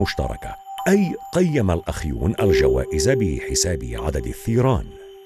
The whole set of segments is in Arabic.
مشتركة، أي قيم الأخيون الجوائز بحساب عدد الثيران.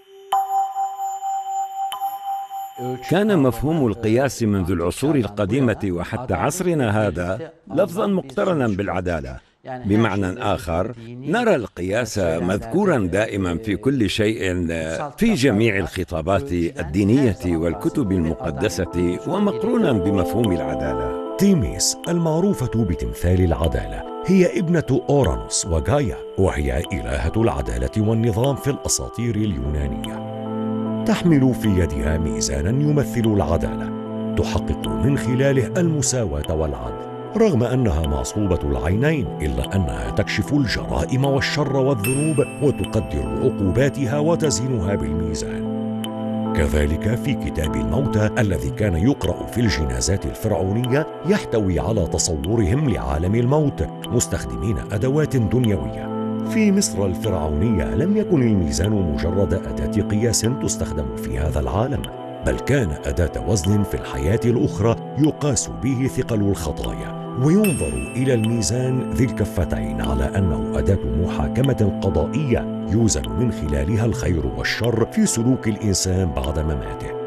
كان مفهوم القياس منذ العصور القديمة وحتى عصرنا هذا لفظاً مقترناً بالعدالة. بمعنى آخر، نرى القياس مذكوراً دائماً في كل شيء، في جميع الخطابات الدينية والكتب المقدسة، ومقرونا بمفهوم العدالة. تيميس المعروفة بتمثال العدالة هي ابنة أورانوس وغايا، وهي إلهة العدالة والنظام في الأساطير اليونانية. تحمل في يدها ميزاناً يمثل العدالة، تحقق من خلاله المساواة والعدل. رغم أنها معصوبة العينين، إلا أنها تكشف الجرائم والشر والذنوب وتقدر عقوباتها وتزنها بالميزان. كذلك في كتاب الموتى الذي كان يقرأ في الجنازات الفرعونية، يحتوي على تصورهم لعالم الموت مستخدمين أدوات دنيوية. في مصر الفرعونية لم يكن الميزان مجرد أداة قياس تستخدم في هذا العالم، بل كان أداة وزن في الحياة الأخرى يقاس به ثقل الخطايا، وينظر إلى الميزان ذي الكفتين على أنه أداة محاكمة قضائية يوزن من خلالها الخير والشر في سلوك الإنسان بعد مماته.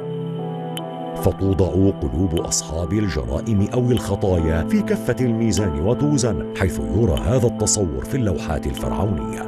فتوضع قلوب أصحاب الجرائم أو الخطايا في كفة الميزان وتوزن، حيث يرى هذا التصور في اللوحات الفرعونية.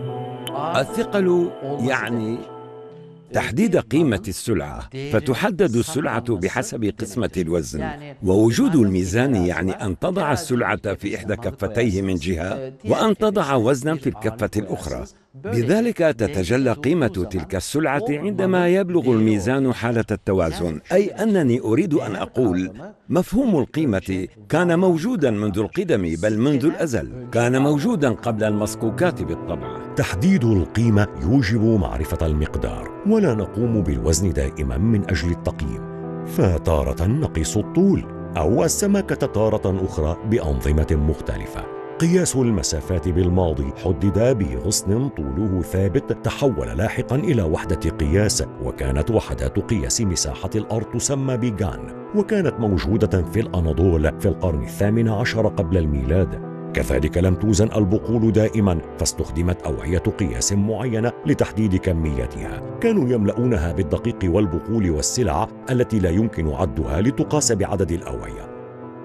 الثقل يعني تحديد قيمة السلعة، فتحدد السلعة بحسب قسمة الوزن. ووجود الميزان يعني أن تضع السلعة في إحدى كفتيه من جهة، وأن تضع وزنا في الكفة الأخرى. بذلك تتجلى قيمة تلك السلعة عندما يبلغ الميزان حالة التوازن. أي أنني أريد أن أقول مفهوم القيمة كان موجودا منذ القدم، بل منذ الأزل، كان موجودا قبل المصكوكات بالطبع. تحديد القيمة يوجب معرفة المقدار، ولا نقوم بالوزن دائما من أجل التقييم، فتارة نقيس الطول أو السماكة، تارة أخرى بأنظمة مختلفة. قياس المسافات بالماضي حدد بغصن طوله ثابت، تحول لاحقا إلى وحدة قياس، وكانت وحدات قياس مساحة الأرض تسمى بجان، وكانت موجودة في الأناضول في القرن 18 قبل الميلاد. كذلك لم توزن البقول دائما، فاستخدمت أوعية قياس معينة لتحديد كميتها، كانوا يملؤونها بالدقيق والبقول والسلع التي لا يمكن عدها لتقاس بعدد الأوعية.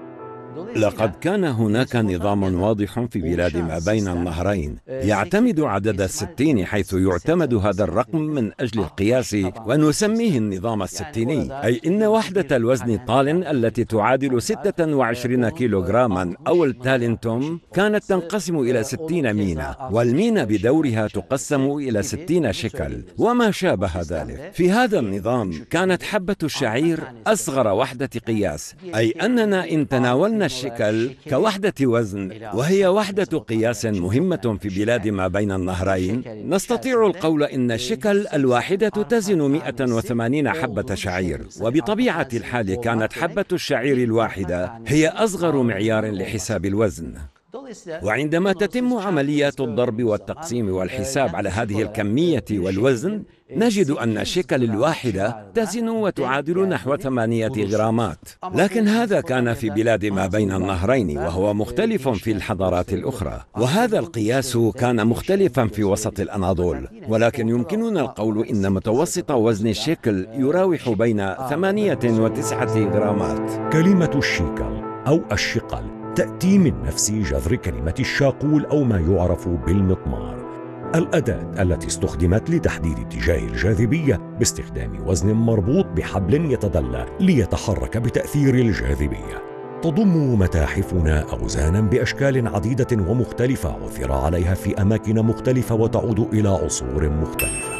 لقد كان هناك نظام واضح في بلاد ما بين النهرين يعتمد عدد 60، حيث يعتمد هذا الرقم من أجل القياس، ونسميه النظام الستيني. أي إن وحدة الوزن طال التي تعادل 26 كيلوغراما أو التالنتوم كانت تنقسم إلى 60 مينا، والمينا بدورها تقسم إلى 60 شكل وما شابه ذلك. في هذا النظام كانت حبة الشعير أصغر وحدة قياس، أي أننا إن تناولنا الشكل كوحدة وزن، وهي وحدة قياس مهمة في بلاد ما بين النهرين، نستطيع القول إن الشكل الواحدة تزن 180 حبة شعير. وبطبيعة الحال كانت حبة الشعير الواحدة هي أصغر معيار لحساب الوزن. وعندما تتم عمليات الضرب والتقسيم والحساب على هذه الكمية والوزن، نجد أن الشكل الواحدة تزن وتعادل نحو 8 غرامات. لكن هذا كان في بلاد ما بين النهرين، وهو مختلف في الحضارات الأخرى. وهذا القياس كان مختلفا في وسط الأناضول، ولكن يمكننا القول إن متوسط وزن الشكل يراوح بين 8 و9 غرامات. كلمة الشيكل أو الشقل تأتي من نفس جذر كلمة الشاقول أو ما يعرف بالمطمار، الأداة التي استخدمت لتحديد اتجاه الجاذبية باستخدام وزن مربوط بحبل يتدلى ليتحرك بتأثير الجاذبية. تضم متاحفنا أوزانا بأشكال عديدة ومختلفة عثر عليها في أماكن مختلفة وتعود إلى عصور مختلفة.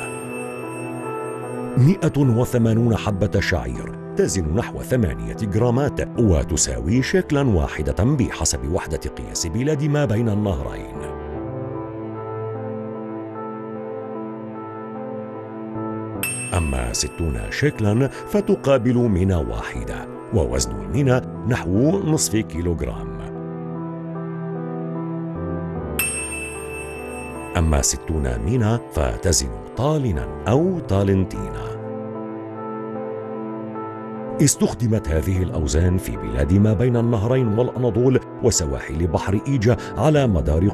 180 حبة شعير تزن نحو 8 غرامات، وتساوي شكلا واحدة بحسب وحدة قياس بلاد ما بين النهرين. أما 60 شكلا فتقابل مينا واحدة، ووزن المينا نحو نصف كيلوغرام. أما 60 مينا فتزن طالنا أو طالنتينا. استخدمت هذه الأوزان في بلاد ما بين النهرين والأناضول وسواحل بحر إيجا على مدار